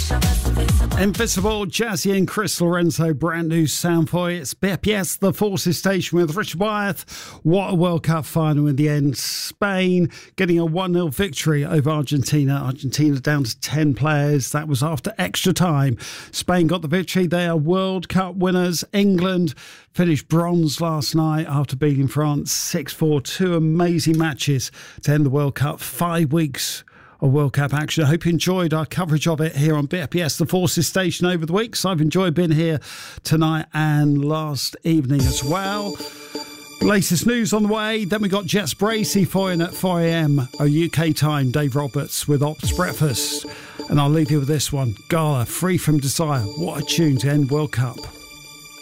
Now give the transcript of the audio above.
Invisible, Jazzy and Chris Lorenzo, brand new sound for you. It's BPS, the Forces Station with Richard Wyeth. What a World Cup final in the end. Spain getting a 1-0 victory over Argentina. Argentina down to 10 players. That was after extra time. Spain got the victory. They are World Cup winners. England finished bronze last night after beating France 6-4. Two amazing matches to end the World Cup. 5 weeks of World Cup action. I hope you enjoyed our coverage of it here on BFBS, the Forces Station, over the weeks. I've enjoyed being here tonight and last evening as well. Latest news on the way. Then we got Jess Bracey for you at 4 a.m. UK time. Dave Roberts with Ops Breakfast. And I'll leave you with this one. Gala, Free From Desire. What a tune to end World Cup.